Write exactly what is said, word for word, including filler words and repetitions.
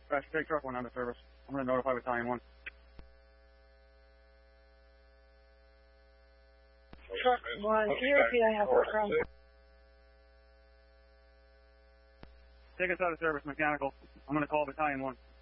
Crash, take truck one out of service. I'm going to notify battalion one. Truck one, can you repeat? I have work wrong. Take us out of service, mechanical. I'm going to call battalion one.